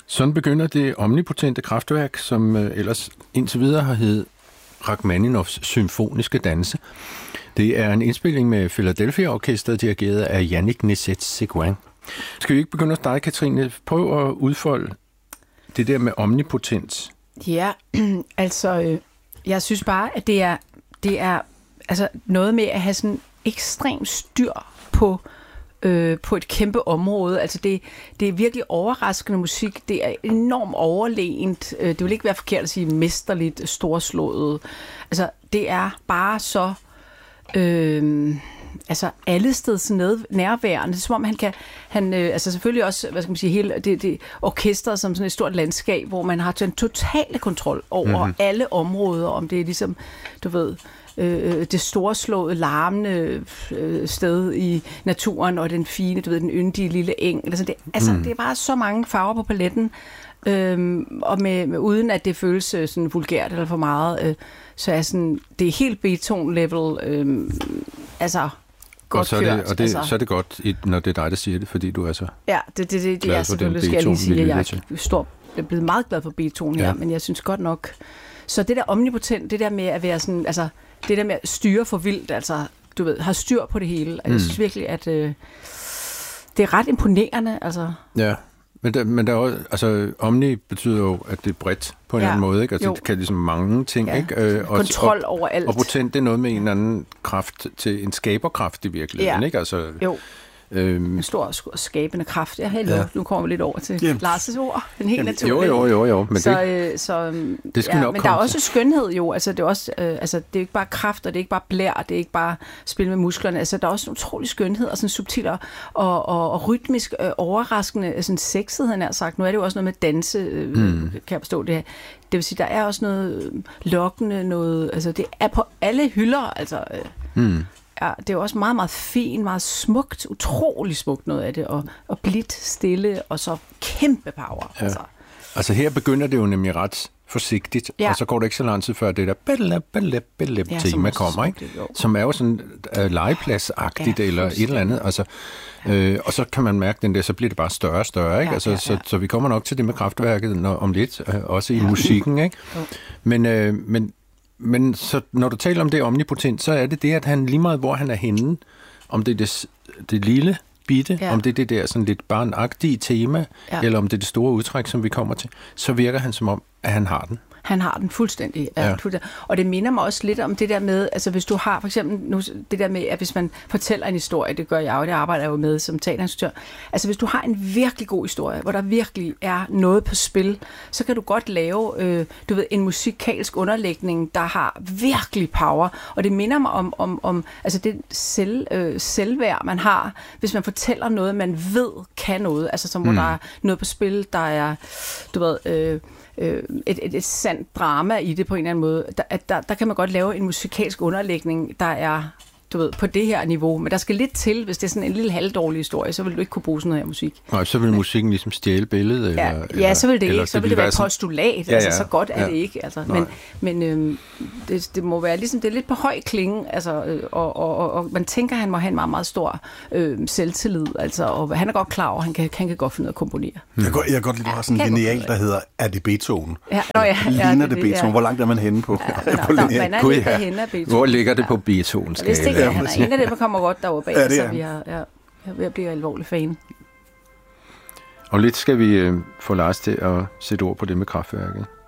Sådan begynder det omnipotente kraftværk, som ellers indtil videre har heddet Rachmaninoffs symfoniske danse. Det er en indspilning med Philadelphia-orkestret, dirigeret af Yannick Nézet-Séguin. Skal vi ikke begynde hos dig, Katrine? Prøv at udfolde det der med omnipotens. Ja, altså, jeg synes bare, at det er altså noget med at have sådan ekstremt styr på et kæmpe område. Altså det er virkelig overraskende musik. Det er enormt overlegent. Det vil ikke være forkert at sige mesterligt, storslået. Altså det er bare så altså allesteds nærværende. Det er som om han altså selvfølgelig også, hvad skal man sige, hele det orkester som sådan et stort landskab, hvor man har en total kontrol over alle områder, om det er ligesom, du ved, det storslåede, larmende sted i naturen, og den fine, du ved, den yndige lille eng. Det er bare så mange farver på paletten, og med uden at det føles sådan vulgært eller for meget, så er sådan, det er helt Beethoven-level, altså godt kørt. Så er det godt, når det er dig, der siger det, fordi du er så ja, det er selvfølgelig, skal jeg lige sige, at jeg er blevet meget glad for Beethoven her, men jeg synes godt nok, så det der omnipotent, det der med at være sådan, altså det der med at styre for vildt, altså du ved, har styr på det hele. Jeg synes virkelig, at det er ret imponerende, altså. Ja. Men der er også, altså omni betyder jo, at det er bredt på en eller anden måde, ikke? Altså, det kan ligesom mange ting, ikke? Kontrol over alt. Og potent, det er noget med en eller anden kraft til en skaberkraft i virkeligheden, ikke? Altså, en stor skabende kraft. Nu kommer vi lidt over til Lars' ord. Den helt naturlige. Jo. Men det skal nok men der er også skønhed jo. Altså det er også, altså det er ikke bare kraft, og det er ikke bare blær, det er ikke bare spil med musklerne. Altså der er også en utrolig skønhed og sådan subtil og rytmisk overraskende sådan sexet, han har sagt. Nu er det jo også noget med danse, kan jeg forstå det her. Det vil sige, der er også noget lokkende, noget, altså det er på alle hylder, altså. Ja, det er jo også meget, meget fint, meget smukt, utrolig smukt noget af det, og blidt, stille, og så kæmpe power. Ja. Altså her begynder det jo nemlig ret forsigtigt, og så går det ikke så lang tid før det der tema kommer, ikke? Som er jo sådan legepladsagtigt eller et eller andet, altså, og så kan man mærke den der, så bliver det bare større og større, ikke? Så vi kommer nok til det med kraftværket om lidt, også i musikken, ikke? Men så, når du taler om det omnipotent, så er det, at han lige meget, hvor han er henne, om det er det lille bitte, om det er det der sådan lidt barnagtige tema, eller om det er det store udtræk, som vi kommer til, så virker han som om, at han har den. Han har den fuldstændig. Og det minder mig også lidt om det der med, altså hvis du har for eksempel nu, det der med, at hvis man fortæller en historie, det gør jeg jo, det arbejder jeg jo med som teaterinstruktør, altså hvis du har en virkelig god historie, hvor der virkelig er noget på spil, så kan du godt lave, du ved, en musikalsk underlægning, der har virkelig power, og det minder mig om altså det selvværd, man har, hvis man fortæller noget, man ved kan noget, altså som hvor der er noget på spil, der er, du ved, et sandt drama i det på en eller anden måde. Der kan man godt lave en musikalsk underlægning, der er, du ved, på det her niveau. Men der skal lidt til, hvis det er sådan en lille halvdårlig historie, så vil du ikke kunne bruge sådan noget her musik. Nej, så vil musikken ligesom stjæle billedet? Eller, så vil det ikke. Så vil det være et postulat. Altså, så godt er det ikke. Altså, men det må være ligesom, det er lidt på høj klinge, altså, og man tænker, han må have en meget, meget stor selvtillid. Altså, og han er godt klar over, han kan godt finde ud af at komponere. Jeg kan godt lide, at du har sådan en lineal, der hedder, er det Beethoven? Ligner det Beethoven? Hvor langt er man henne på? Hvor ligger det på Beethovens skala? Han er en af dem, der kommer godt deroppe af, så vi er ved at blive alvorlig fan. Og lidt skal vi få Lars til at sætte ord på det med kraftværket.